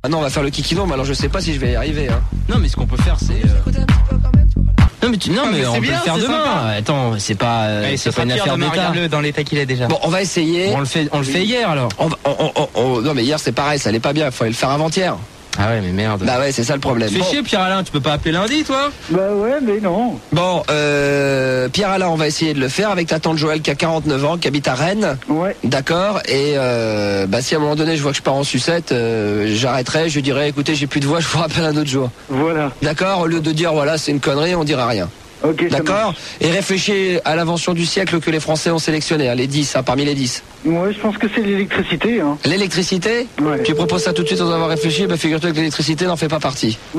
Ah non, on va faire le kikino, mais alors je sais pas si je vais y arriver. Hein. Non, mais ce qu'on peut faire, c'est. Écoutez un petit peu quand même, tu vois. Non, mais on peut bien, le faire c'est demain. sympa. Attends, c'est pas une affaire d'état. Regarde-le dans l'état qu'il est déjà. Bon, on va essayer. On le fait hier alors. Non, mais hier c'est pareil, ça allait pas bien. Il fallait le faire avant-hier. Ah ouais, mais merde. Bah ouais, c'est ça le problème. Fais chier, Pierre-Alain, tu peux pas appeler lundi, toi? Bah ouais, mais non. Bon, Pierre-Alain, on va essayer de le faire avec ta tante Joëlle qui a 49 ans, qui habite à Rennes. Ouais. D'accord. Et si à un moment donné je vois que je pars en sucette, j'arrêterai, je dirai écoutez, j'ai plus de voix, je vous rappelle un autre jour. Voilà. D'accord. Au lieu de dire voilà, c'est une connerie, on dira rien. Ok. D'accord. Et réfléchis à l'invention du siècle que les Français ont sélectionné, hein, les 10, parmi les 10. Ouais, je pense que c'est l'électricité. Hein. L'électricité. Ouais. Tu proposes ça tout de suite sans avoir réfléchi, figure-toi que l'électricité n'en fait pas partie. Ah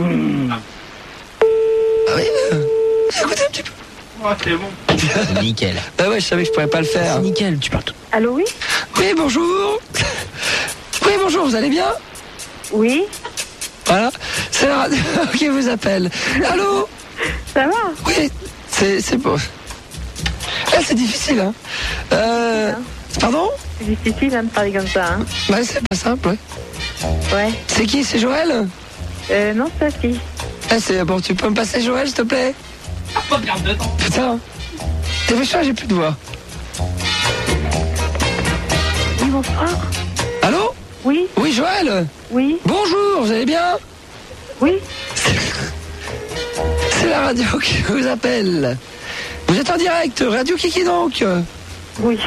oui. Écoutez un petit peu. Ouais, c'est bon. C'est nickel. Ah ouais, je savais que je pourrais pas le faire. C'est nickel, tu parles tout. Allô, oui? Oui, bonjour. Oui, bonjour, vous allez bien? Oui, Voilà, c'est la radio qui vous appelle. Allô? ça va? Oui, c'est beau. Là, c'est difficile, hein. Pardon? C'est difficile de me parler comme ça, hein? Bah, c'est pas simple, ouais. Ouais. C'est qui? C'est Joël? Non, Sophie. Ah, c'est bon, tu peux me passer Joël, s'il te plaît? Pas perdre de temps. Putain. T'es méchant, j'ai plus de voix. Oui, bonsoir. Allô? Oui, Oui, Joël? oui, Bonjour, vous allez bien? oui. C'est la radio qui vous appelle. Vous êtes en direct, Radio Kiki donc. Oui.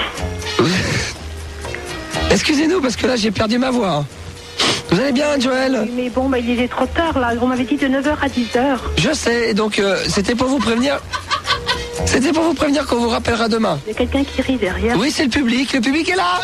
Excusez-nous parce que là j'ai perdu ma voix. Vous allez bien, Joël? Mais bon, il est trop tard, là. On m'avait dit de 9h à 10h. Je sais, donc c'était pour vous prévenir. C'était pour vous prévenir qu'on vous rappellera demain. Il y a quelqu'un qui rit derrière. Oui, c'est le public est là.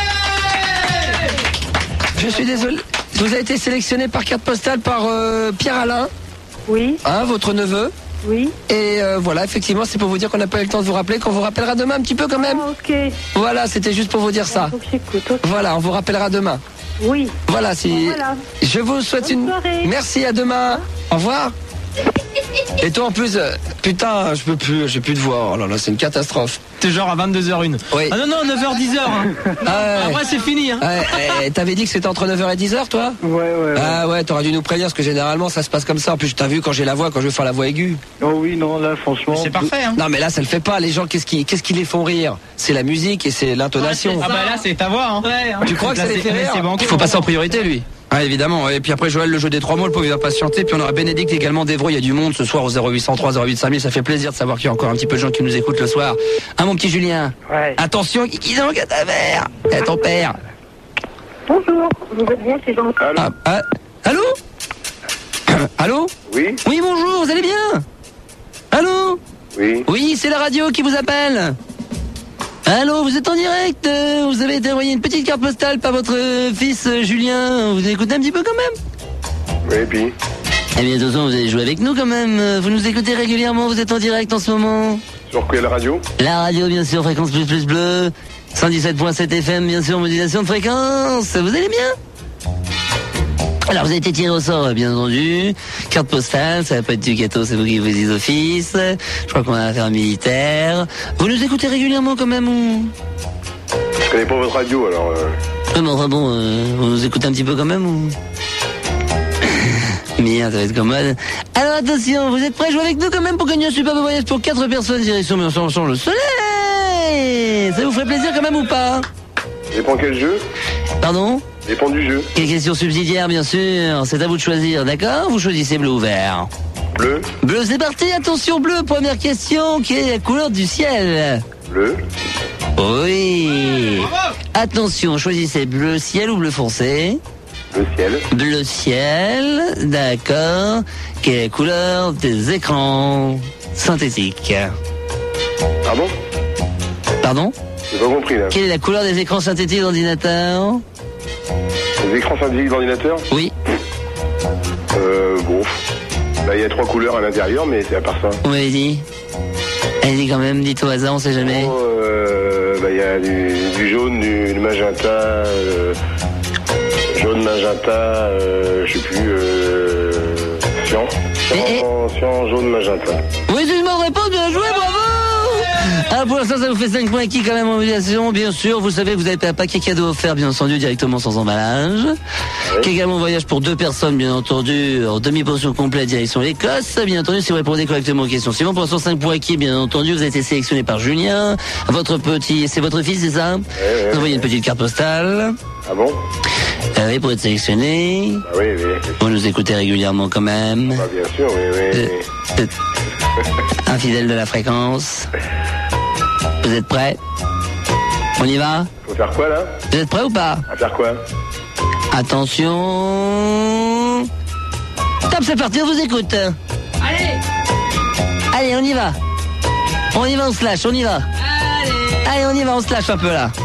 Je suis désolé. Vous avez été sélectionné par carte postale par Pierre-Alain, Oui, hein, votre neveu. oui. Et voilà, effectivement, c'est pour vous dire qu'on n'a pas eu le temps de vous rappeler, qu'on vous rappellera demain un petit peu quand même. Ah, ok. Voilà, c'était juste pour vous dire ça. Faut que j'écoute. Ok. Voilà, on vous rappellera demain. Oui. Voilà, si. Voilà. Je vous souhaite Bonne une. soirée. Merci, à demain. Au revoir. Et toi en plus, putain, je peux plus, j'ai plus de voix. Oh là là, c'est une catastrophe. T'es genre à 22h01. Oui. Ah non, 9h, 10h. Hein. Ah, Après, c'est fini. Hein. T'avais dit que c'était entre 9h et 10h, toi? Ouais. Ah ouais, t'aurais dû nous prévenir, parce que généralement ça se passe comme ça. En plus, t'as vu quand j'ai la voix, quand je veux faire la voix aiguë. Oh oui, non, là, franchement. C'est parfait, hein. Non mais là, ça le fait pas. Les gens, qu'est-ce qui les font rire? C'est la musique et c'est l'intonation. Ah bah là, c'est ta voix, hein. Ouais, hein. Tu crois que ça les fait rire? C'est banco. Il faut passer en priorité, lui. Ah, évidemment. Et puis après, Joël, le jeu des 3 mots, le pauvre, il va patienter. Puis on aura Bénédicte également d'Evro. Il y a du monde ce soir au 0803 08 5000. Ça fait plaisir de savoir qu'il y a encore un petit peu de gens qui nous écoutent le soir. Hein, mon petit Julien? Ouais. Attention, qui donc à ta mère? Et ton père? Bonjour. Vous êtes bien, c'est gentil. Allô? Allô? Oui, Oui, bonjour, vous allez bien? Allô? oui. Oui, c'est la radio qui vous appelle. Allô, vous êtes en direct, vous avez été envoyé une petite carte postale par votre fils Julien, vous écoutez un petit peu quand même? Oui, et puis Eh bien, attention, vous allez jouer avec nous quand même, vous nous écoutez régulièrement, vous êtes en direct en ce moment? sur quelle radio? La radio, bien sûr, fréquence plus bleu, 117.7 FM, bien sûr, modulation de fréquence, vous allez bien? Alors, vous avez été tiré au sort, bien entendu. Carte postale, ça va pas être du gâteau, c'est vous qui vous dites office. Je crois qu'on a affaire militaire. Vous nous écoutez régulièrement quand même ou... Je connais pas votre radio, alors... Ouais, mais enfin bon, vous nous écoutez un petit peu quand même ou... Merde, ça va être commode. Alors attention, vous êtes prêts à jouer avec nous quand même pour gagner un superbe voyage pour 4 personnes direction le soleil? Ça vous ferait plaisir quand même ou pas? Dépend quel jeu? Pardon? Dépend du jeu. Quelle question subsidiaire, bien sûr. C'est à vous de choisir, d'accord? Vous choisissez bleu ou vert? Bleu? Bleu, c'est parti. Attention, bleu. Première question. Quelle est la couleur du ciel? Bleu? Oui. Attention, choisissez bleu ciel ou bleu foncé? Le ciel? Bleu ciel, d'accord. Quelle est la couleur des écrans synthétiques? Pardon? Pardon? J'ai pas compris, là. Quelle est la couleur des écrans synthétiques d'ordinateur? Les écrans synthétiques d'ordinateur? Oui. Bon. Là, il y a 3 couleurs à l'intérieur, mais c'est à part ça. Vous m'avez dit? Allez-y quand même, dites au hasard, on sait jamais. Oh, il y a du jaune, du magenta, jaune, magenta, je sais plus, cyan, jaune, magenta. Oui, c'est une bonne réponse, bien joué, bravo! Ah, pour l'instant, ça vous fait 5 points acquis quand même en modulation. Bien sûr, vous savez, vous avez un paquet cadeau offert, bien entendu, directement sans emballage. Oui. Également voyage pour 2 personnes, bien entendu, en demi-pension complète direction l'Écosse. Bien entendu, si vous répondez correctement aux questions suivantes, pour l'instant, 5 points acquis, bien entendu, vous avez été sélectionné par Julien. C'est votre fils, c'est ça? Vous envoyez une petite carte postale. Ah bon? Oui, pour être sélectionné. Ah oui, oui. Vous nous écoutez régulièrement quand même. Ah, bien sûr, oui. Un fidèle de la fréquence. Vous êtes prêts? On y va? Faut faire quoi là? Vous êtes prêts ou pas? À faire quoi? Attention. Top, c'est parti, on vous écoute. Allez, on y va. On y va, on se lâche, on y va. Allez, on y va, on se lâche un peu là.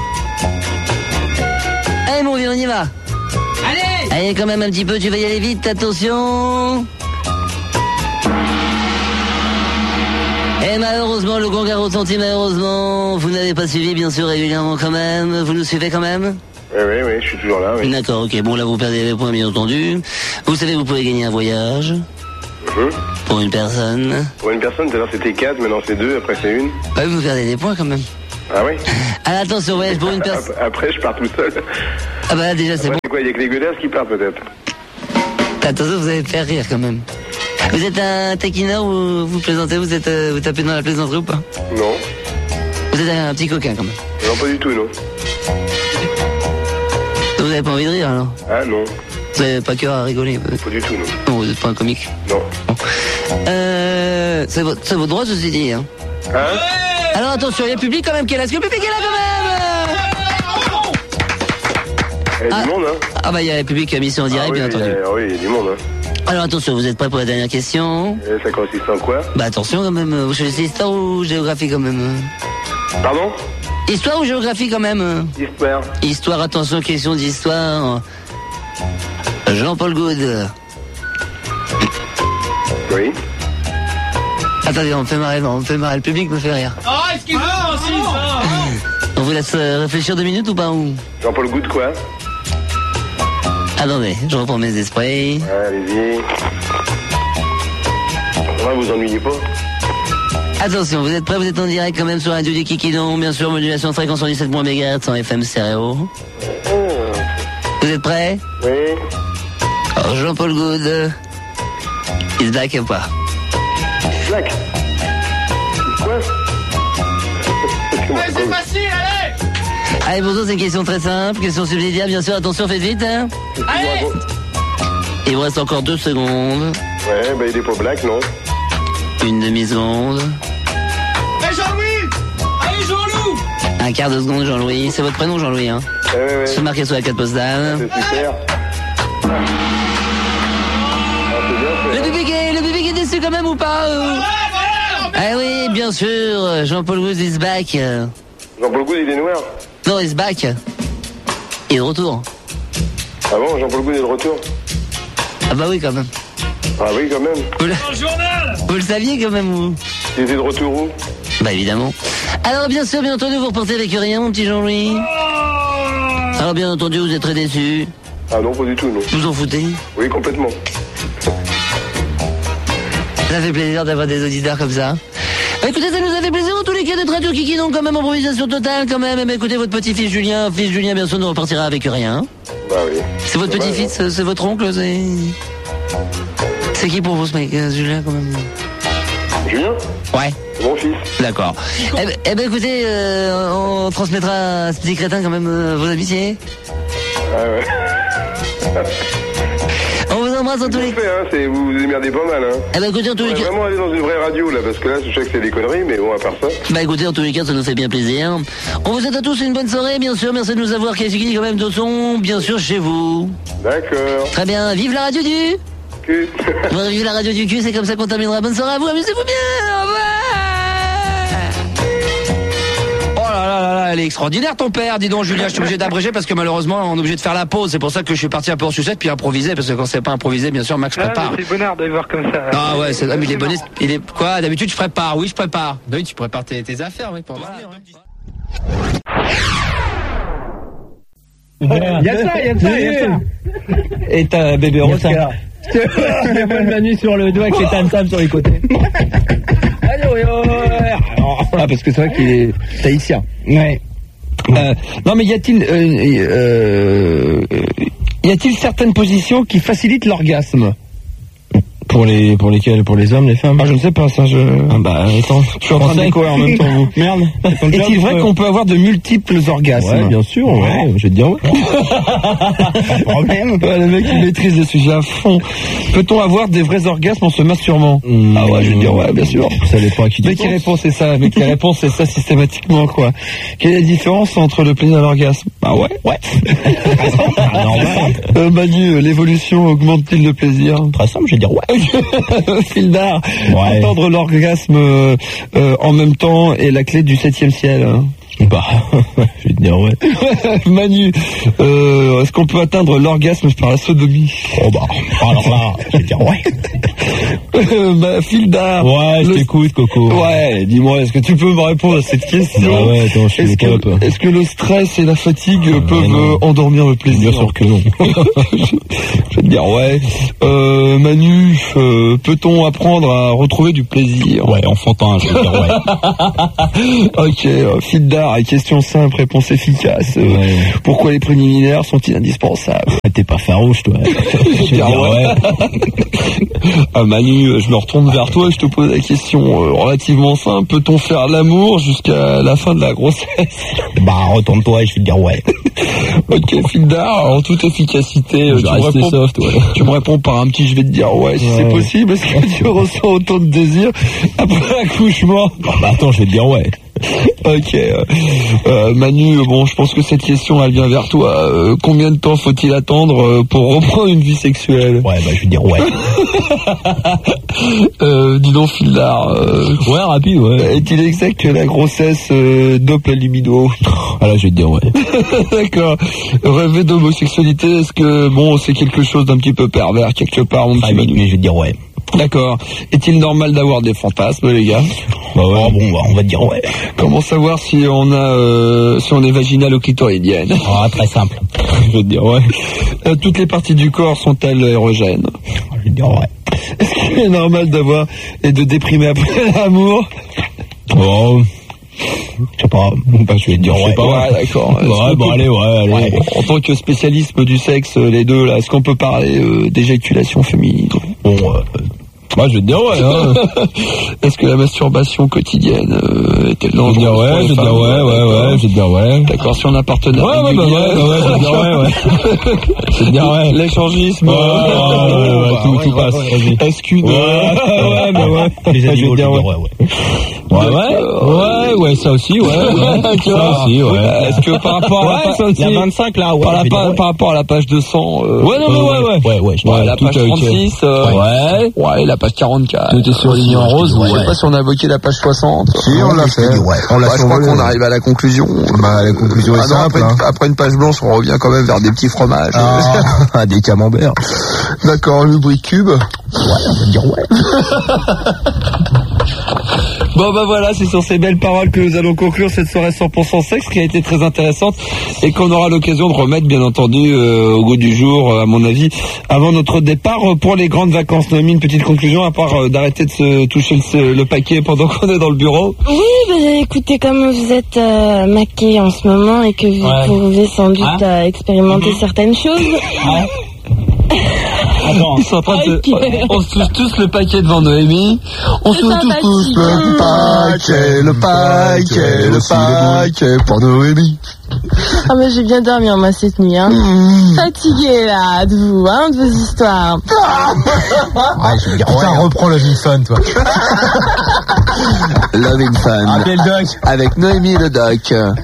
Allez mon vieux, on y va. Allez, quand même un petit peu, tu vas y aller vite, attention. Et malheureusement, le gong a retenti, malheureusement. Vous n'avez pas suivi, bien sûr, régulièrement quand même. Vous nous suivez quand même? Oui, je suis toujours là, oui. D'accord, ok. Bon, là, vous perdez les points, bien entendu. Vous savez, vous pouvez gagner un voyage. Pour une personne. Pour une personne, tout à l'heure c'était 4, maintenant c'est 2, après c'est 1. Ah, vous perdez des points quand même. Ah oui? Alors attention, voyage pour une personne. Après, je pars tout seul. Ah bah là, déjà, c'est bon. C'est quoi, il y a que les godasses qui partent peut-être? Attention, vous allez faire rire quand même. Vous êtes un taquineur ou vous plaisantez? Vous tapez dans la plaisanterie ou pas? Non. Vous êtes un petit coquin quand même? Non, pas du tout, non. Vous avez pas envie de rire alors? Ah non. Vous avez pas cœur à rigoler? Pas du tout, non. Non, vous êtes pas un comique? Non. Bon. C'est votre droit, ceci dit. Hein. Alors attention, il y a le public quand même qui est là. Est-ce que le public est là quand même? Il y a du monde, hein? Ah bah il y a le public qui a mis ça en direct, bien entendu. Oui, il y a du monde, hein. Alors attention, vous êtes prêts pour la dernière question? Ça consiste en quoi? Bah attention quand même, vous choisissez histoire ou géographie quand même? Pardon? Histoire ou géographie quand même? Histoire. Histoire, attention, question d'histoire. Jean-Paul Goude. Oui. Attendez, on me fait marrer, le public me fait rire. Oh, excuse-moi aussi, ça. On vous laisse réfléchir 2 minutes ou pas ou? Jean-Paul Goude quoi? Attendez, je reprends mes esprits. Ouais, allez-y. Ouais, vous ennuyez pas? Attention, vous êtes prêts? Vous êtes en direct quand même sur Radio du Kikidon, bien sûr, modulation de fréquence 17 MHz en FM stéréo. Vous êtes prêts? Oui. Alors, Jean-Paul Goude, il se back ou pas? Black. Quoi? C'est facile, allez. Allez, pour ça, c'est une question très simple, question subsidiaire, bien sûr, attention, faites vite, hein. Allez. Il vous reste encore 2 secondes. Ouais, bah il est pas black, non? Une demi-seconde. Hey, Jean-Louis. Allez, Jean-Loup. Un quart de seconde, Jean-Louis. C'est votre prénom, Jean-Louis, hein? Ouais. C'est marqué sur la carte postale. C'est super. Le public est déçu quand même ou pas? Ah oui, bien sûr, Jean-Paul Goude is back. Jean-Paul Goude, il est noir? Non, is back. Il est de retour. Ah bon, Jean-Paul Goude est de retour? Ah bah oui, quand même. Ah oui, quand même. Vous le saviez quand même, vous? Il était de retour où? Bah évidemment. Alors bien sûr, bien entendu, vous repartez avec rien, mon petit Jean-Louis. Alors bien entendu, vous êtes très déçu. Ah non, pas du tout, non. Vous en foutez? Oui, complètement. Ça fait plaisir d'avoir des auditeurs comme ça. Bah, écoutez, ça nous a fait plaisir en tous les cas d'être Radio Kikidon, quand même, improvisation totale, quand même. Bah, écoutez, votre petit-fils Julien, bien sûr, ne repartira avec rien. Bah oui. C'est votre petit-fils, c'est votre oncle, c'est qui pour vous, ce mec, Julien, quand même? Julien? Ouais. C'est mon fils. D'accord. Eh ben, écoutez, on transmettra à ce petit crétin, quand même, vos amitiés. Ah ouais. On vous embrasse en tous les cas. Hein, vous vous démerdez pas mal, hein. Eh ben, écoutez, en tous les cas. Vraiment aller dans une vraie radio, là, parce que là, je sais que c'est des conneries, mais bon, à part ça. Bah, écoutez, en tous les cas, ça nous fait bien plaisir. On vous souhaite à tous une bonne soirée, bien sûr. Merci de nous avoir qualifié quand même de son, bien sûr, chez vous. D'accord. Très bien. Vive la radio du cul. Vive la radio du cul, c'est comme ça qu'on terminera. Bonne soirée à vous, amusez-vous bien. Au revoir. Elle est extraordinaire ton père, dis donc Julien, je suis obligé d'abréger parce que malheureusement on est obligé de faire la pause, c'est pour ça que je suis parti un peu en sucette puis improviser parce que quand c'est pas improvisé bien sûr Max prépare. C'est bonheur de le voir comme ça. Ah ouais, c'est il est bonnet, il est quoi d'habitude je prépare, oui je prépare. Oui tu prépares tes affaires oui pour venir. Il y a ça. Et t'as bébé Rosa. Bonne Manu sur le doigt avec les tam-tams sur les côtés. Allez, Ah, parce que c'est vrai qu'il est tahitien. Ouais. Non, mais y a-t-il certaines positions qui facilitent l'orgasme? Pour lesquels? Pour les hommes, les femmes? Ah, je ne sais pas, ça, Ah bah, attends. Je suis en train de décorer en même temps, vous. Merde. Est-il vrai qu'on peut avoir de multiples orgasmes? Ouais, bien sûr, ouais. Je vais te dire ouais. Problème. Le mec, il maîtrise le sujet à fond. Peut-on avoir des vrais orgasmes en se masturbant? Ah ouais, je vais dire ouais, bien sûr. Ça dépend à qui tu Mais qui répond, c'est ça. Mais qui répond, c'est ça systématiquement, quoi. Quelle est la différence entre le plaisir et l'orgasme? Ah ouais. Ouais. Manu, l'évolution augmente-t-il le plaisir? Très simple, je vais dire ouais. Fildar, ouais. Attendre l'orgasme en même temps est la clé du 7e ciel. Hein. Bah, je vais te dire ouais. Manu, est-ce qu'on peut atteindre l'orgasme par la sodomie? Oh bah, alors là, je vais te dire ouais. Fildar. Ouais, je t'écoute, Coco. Ouais, dis-moi, est-ce que tu peux me répondre à cette question? Bah ouais, attends, je suis le top. Est-ce que le stress et la fatigue peuvent endormir le plaisir? Bien sûr que non. Je vais te dire ouais. Manu, peut-on apprendre à retrouver du plaisir? Ouais, enfantin, je vais te dire ouais. Ok, Fildar, question simple, réponse efficace. Ouais. Pourquoi les préliminaires sont-ils indispensables? T'es pas farouche, toi. Je vais te dire ouais. Manu, je me retourne vers toi et je te pose la question relativement simple. Peut-on faire l'amour jusqu'à la fin de la grossesse? Bah, retourne-toi et je vais te dire ouais. Ok, Fildar, en toute efficacité, tu me réponds par un petit je vais te dire ouais, si c'est possible. Est-ce que tu ressens autant de désir après l'accouchement? Bah attends, je vais te dire ouais. Ok, Manu, bon, je pense que cette question, elle vient vers toi. Combien de temps faut-il attendre pour reprendre une vie sexuelle? Ouais, bah je vais dire ouais. Dis donc, Fildar. Ouais, rapide, ouais. Est-il exact que la grossesse dope la libido? Ah là, je vais te dire ouais. D'accord. Rêver d'homosexualité, est-ce que, bon, c'est quelque chose d'un petit peu pervers quelque part, mon petit Manu? Mais je vais te dire ouais. D'accord. Est-il normal d'avoir des fantasmes, les gars? Bah ouais. Bon, bah, on va te dire ouais. Comment savoir si on a, si on est vaginal ou clitoridienne? Ah, très simple. Je vais te dire ouais. Toutes les parties du corps sont-elles érogènes? Je vais te dire ouais. Est-ce qu'il est normal d'avoir et de déprimer après l'amour? Oh. Je sais pas, bah, je vais te dire ouais. Ouais, d'accord. Ouais, bon, allez. Bon, en tant que spécialiste du sexe, les deux, là, est-ce qu'on peut parler d'éjaculation féminine? Bon, moi, je vais te dire ouais. Hein. Est-ce que la masturbation quotidienne est-elle dangereuse? Je vais te dire ouais. Je vais te dire ouais. D'accord, si on a un partenaire ouais, je vais te dire ouais. Je vais te dire ouais. L'échangisme, tout passe. Est-ce qu'une... Ouais. Les animaux, je vais te dire ouais. Ouais, ça aussi, ouais. Ça aussi, ouais. Est-ce que par rapport à la 25 là, ouais. Par rapport à la page 200, ouais. La page 36, ouais, la page 44. Tout est surligné en rose. Je sais pas si on a évoqué la page 60. Si, on l'a fait. Je crois qu'on arrive à la conclusion. Bah, la conclusion est simple. Après une page blanche, on revient quand même vers des petits fromages. Ah, des camemberts. D'accord, le brick cube. Ouais, on va dire ouais. Bon bah voilà, c'est sur ces belles paroles que nous allons conclure cette soirée 100% sexe qui a été très intéressante et qu'on aura l'occasion de remettre bien entendu au goût du jour à mon avis avant notre départ pour les grandes vacances. Noémie, une petite conclusion à part d'arrêter de se toucher le paquet pendant qu'on est dans le bureau? Oui, bah, écoutez, comme vous êtes maqué en ce moment et que vous pouvez sans doute expérimenter certaines choses. Attends. Ils sont en train de on se touche tous le paquet devant Noémie. On se touche tous le paquet pour Noémie. Ah mais j'ai bien dormi moi cette nuit, hein. Fatigué là de vous, hein, de vos histoires. Putain, reprends le Vin Fun, toi. Love in Fun. Appelle le doc. Avec Noémie et le doc. Le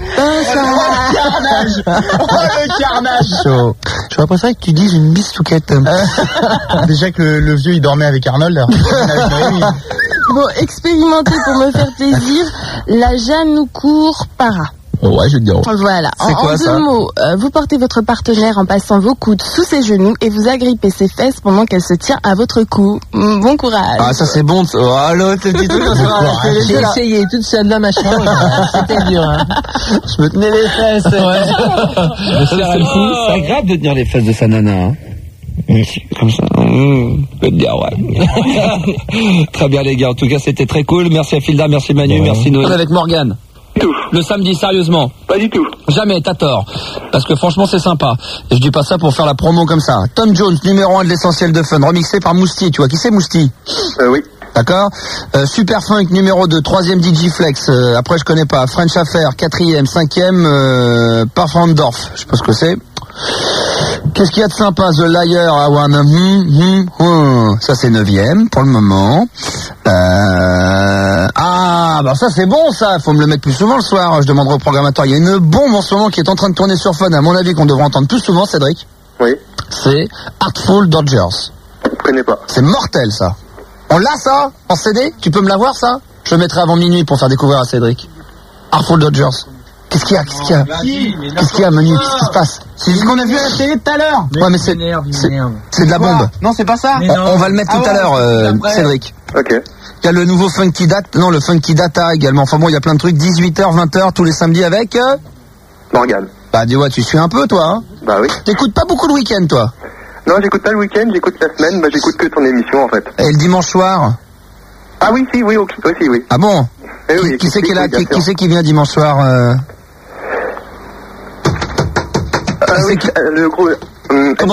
carnage. J'aurais préféré que tu dises une bistouquette. Déjà que le vieux il dormait avec Arnold. Bon, expérimentez pour me faire plaisir la Janoucourt Para. Ouais, je veux dire. Voilà. C'est quoi, en ça? 2 mots, vous portez votre partenaire en passant vos coudes sous ses genoux et vous agrippez ses fesses pendant qu'elle se tient à votre cou. Bon courage. Ah, ça c'est bon. Oh, l'autre, le petit truc. J'ai essayé toute seule là, machin. C'était dur, hein. Je me tenais les fesses. Ouais. C'est agréable de tenir les fesses de sa nana, hein. Comme ça. Je peux te dire, ouais. Très bien, les gars. En tout cas, c'était très cool. Merci à Filda, merci Manu, merci Noël. Avec Morgane. Tout. Le samedi, sérieusement. Pas du tout. Jamais, t'as tort. Parce que franchement, c'est sympa. Et je dis pas ça pour faire la promo comme ça. Tom Jones, numéro 1 de l'essentiel de fun, remixé par Mousti. Tu vois qui c'est Mousti? Oui. D'accord. Super Funk, numéro 2, 3e DJ Flex. Après, je connais pas. French Affair, 4e, 5e, Parfandorf. Je sais pas ce que c'est. Qu'est-ce qu'il y a de sympa? The Liar, I wanna... Ça, c'est 9e pour le moment. Ah, bah ça, c'est bon, ça. Faut me le mettre plus souvent le soir. Je demanderai au programmateur. Il y a une bombe en ce moment qui est en train de tourner sur Fun. À mon avis, qu'on devrait entendre plus souvent, Cédric. Oui. C'est Artful Dodgers. Je connais pas. C'est mortel, ça. On l'a, ça? En CD? Tu peux me l'avoir, ça? Je le mettrai avant minuit pour faire découvrir à Cédric. Artful Dodgers. Qu'est-ce qu'il y a? Qu'est-ce qu'il y a? Qu'est-ce qu'il y a, Manu? Qu'est-ce qui se passe? C'est ce qu'on a vu à la télé tout à l'heure. Ouais, mais c'est de la bombe. Non, c'est pas ça. On va le mettre tout à l'heure, Cédric. Ok. Il y a le nouveau Funky Data, non, le Funky Data également. Enfin bon, il y a plein de trucs. 18h, 20h, tous les samedis avec... Morgane. Bah, dis-moi, tu suis un peu, toi, hein? Bah oui. T'écoutes pas beaucoup le week-end, toi? Non, j'écoute pas le week-end, j'écoute la semaine. Bah, j'écoute que ton émission, en fait. Et le dimanche soir? Ah oui, si, oui, aussi, oui. Ah bon? Eh oui, Qui c'est qui est là? oui, bien Qui sûr. c'est qui vient dimanche soir? Oui, le gros...